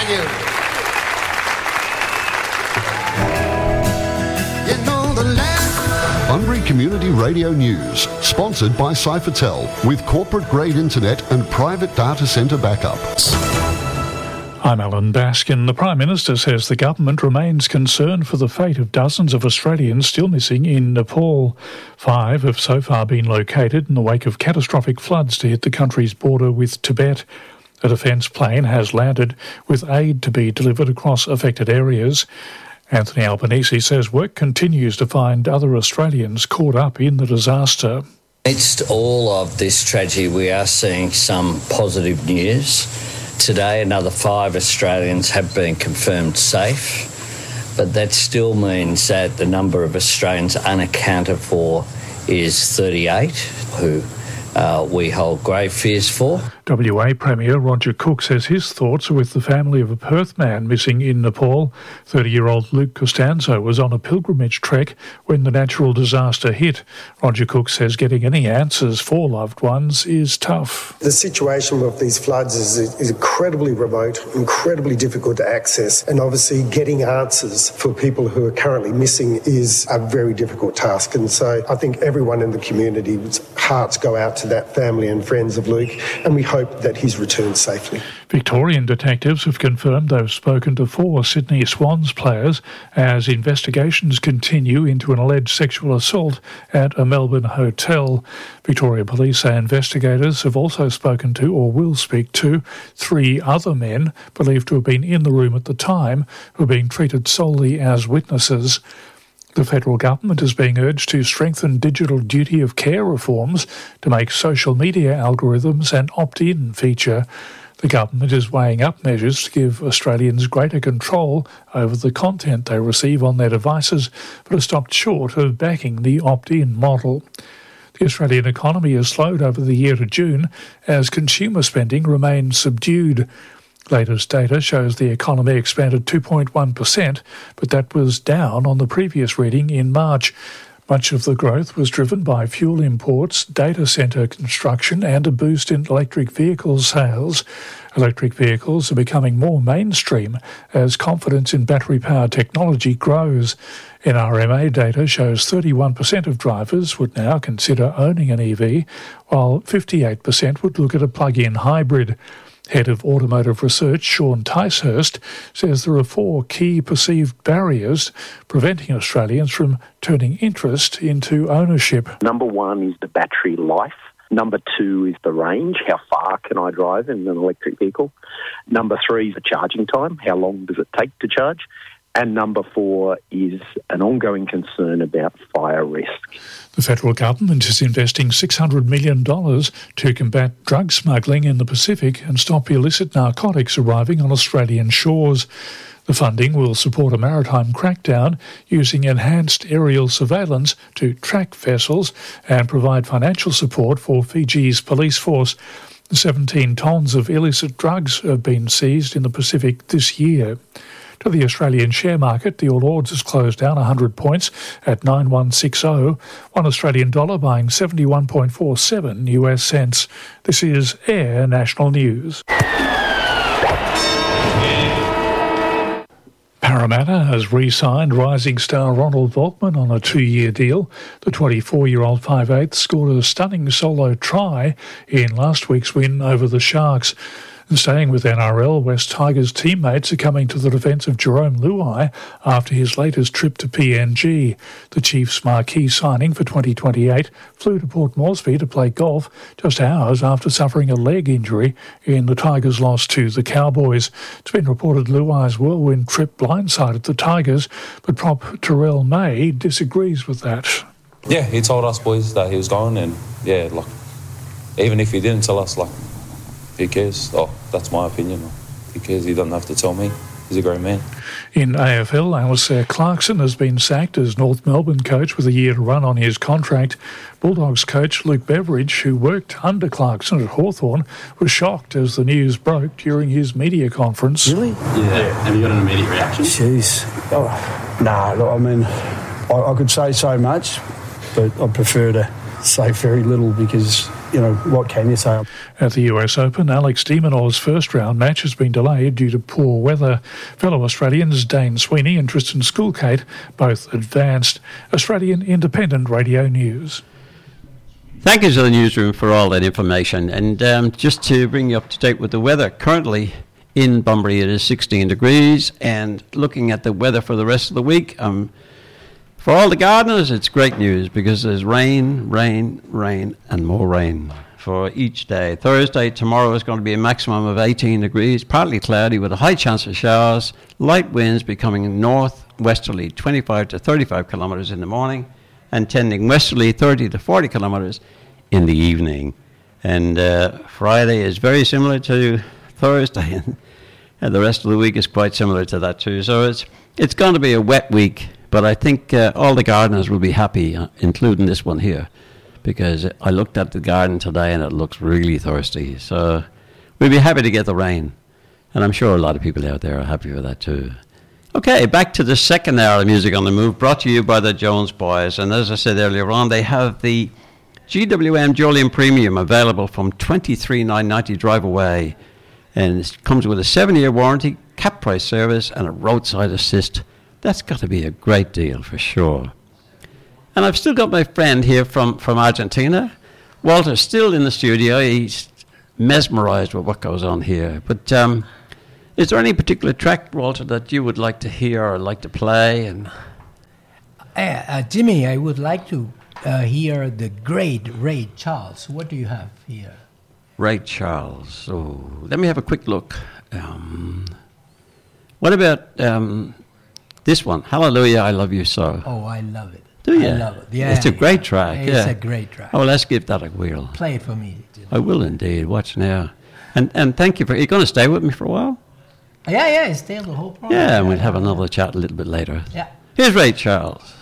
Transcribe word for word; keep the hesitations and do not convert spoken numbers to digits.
Thank you. You know the land. Bunbury Community Radio News, sponsored by Cyphertel, with corporate-grade internet and private data centre backup. I'm Alan Baskin. The Prime Minister says the government remains concerned for the fate of dozens of Australians still missing in Nepal. Five have so far been located in the wake of catastrophic floods to hit the country's border with Tibet. A defence plane has landed with aid to be delivered across affected areas. Anthony Albanese says work continues to find other Australians caught up in the disaster. Amidst all of this tragedy, we are seeing some positive news. Today, another five Australians have been confirmed safe, but that still means that the number of Australians unaccounted for is thirty-eight, who uh, we hold grave fears for. W A Premier Roger Cook says his thoughts are with the family of a Perth man missing in Nepal. thirty-year-old Luke Costanzo was on a pilgrimage trek when the natural disaster hit. Roger Cook says getting any answers for loved ones is tough. The situation with these floods is, is incredibly remote, incredibly difficult to access, and obviously getting answers for people who are currently missing is a very difficult task. And so I think everyone in the community's hearts go out to that family and friends of Luke, and we hope that he's returned safely. Victorian detectives have confirmed they've spoken to four Sydney Swans players as investigations continue into an alleged sexual assault at a Melbourne hotel. Victoria Police say investigators have also spoken to, or will speak to, three other men believed to have been in the room at the time who are being treated solely as witnesses. The federal government is being urged to strengthen digital duty of care reforms to make social media algorithms an opt-in feature. The government is weighing up measures to give Australians greater control over the content they receive on their devices, but has stopped short of backing the opt-in model. The Australian economy has slowed over the year to June as consumer spending remains subdued. Latest data shows the economy expanded two point one percent, but that was down on the previous reading in March. Much of the growth was driven by fuel imports, data centre construction and a boost in electric vehicle sales. Electric vehicles are becoming more mainstream as confidence in battery-powered technology grows. N R M A data shows thirty-one percent of drivers would now consider owning an E V, while fifty-eight percent would look at a plug-in hybrid. Head of Automotive Research, Sean Ticehurst, says there are four key perceived barriers preventing Australians from turning interest into ownership. Number one is the battery life. Number two is the range. How far can I drive in an electric vehicle? Number three is the charging time. How long does it take to charge? And number four is an ongoing concern about fire risk. The federal government is investing six hundred million dollars to combat drug smuggling in the Pacific and stop illicit narcotics arriving on Australian shores. The funding will support a maritime crackdown using enhanced aerial surveillance to track vessels and provide financial support for Fiji's police force. seventeen tonnes of illicit drugs have been seized in the Pacific this year. To the Australian share market, the All Ords has closed down one hundred points at nine one six zero, one Australian dollar buying seventy-one point four seven U S cents. This is Air National News. Parramatta has re-signed rising star Ronald Volkman on a two-year deal. The twenty-four-year-old five eighths scored a stunning solo try in last week's win over the Sharks. And staying with N R L, West Tigers teammates are coming to the defence of Jerome Luai after his latest trip to P N G. The Chiefs' marquee signing for twenty twenty-eight flew to Port Moresby to play golf just hours after suffering a leg injury in the Tigers' loss to the Cowboys. It's been reported Luai's whirlwind trip blindsided the Tigers, but prop Terrell May disagrees with that. Yeah, he told us boys that he was going, and yeah, like, even if he didn't tell us, like, who cares? Oh, that's my opinion. Who cares? He doesn't have to tell me. He's a great man. In A F L, Alistair Clarkson has been sacked as North Melbourne coach with a year to run on his contract. Bulldogs coach Luke Beveridge, who worked under Clarkson at Hawthorn, was shocked as the news broke during his media conference. Really? Yeah. yeah. Have you got an immediate reaction? Jeez. Oh, nah, look, I mean, I, I could say so much, but I prefer to say very little because you know, what can you say? At the U S Open, Alex de Minaur's first round match has been delayed due to poor weather. Fellow Australians Dane Sweeney and Tristan Schoolkate both advanced. Australian Independent Radio News. Thank you to the newsroom for all that information. And um, just to bring you up to date with the weather, currently in Bunbury it is sixteen degrees, and looking at the weather for the rest of the week, um, for all the gardeners, it's great news because there's rain, rain, rain, and more rain for each day. Thursday, tomorrow is going to be a maximum of eighteen degrees, partly cloudy with a high chance of showers, light winds becoming northwesterly twenty-five to thirty-five kilometres in the morning, and tending westerly thirty to forty kilometres in the evening. And uh, Friday is very similar to Thursday, and, and the rest of the week is quite similar to that too. So it's it's going to be a wet week, but I think uh, all the gardeners will be happy, uh, including this one here, because I looked at the garden today and it looks really thirsty. So we'll be happy to get the rain, and I'm sure a lot of people out there are happy with that too. Okay, back to the second hour of Music on the Move, brought to you by the Jones Boys. And as I said earlier on, they have the G W M Jolyon Premium available from twenty-three thousand nine hundred ninety drive away. And it comes with a seven-year warranty, cap price service, and a roadside assist. That's got to be a great deal for sure. And I've still got my friend here from, from Argentina. Walter's still in the studio. He's mesmerized with what goes on here. But um, is there any particular track, Walter, that you would like to hear or like to play? And uh, uh, Jimmy, I would like to uh, hear the great Ray Charles. What do you have here? Ray Charles. Oh, let me have a quick look. Um, what about um, this one? Hallelujah, I Love You So. Oh, I love it. Do you? I love it. Yeah, it's a great track. It's yeah. a great track. Oh, let's give that a whirl. Play it for me. Jimmy. I will indeed. Watch now. And and thank you for. Are you going to stay with me for a while? Yeah, yeah. Stay the whole program. Yeah, and we'll have another chat a little bit later. Yeah. Here's Ray Charles.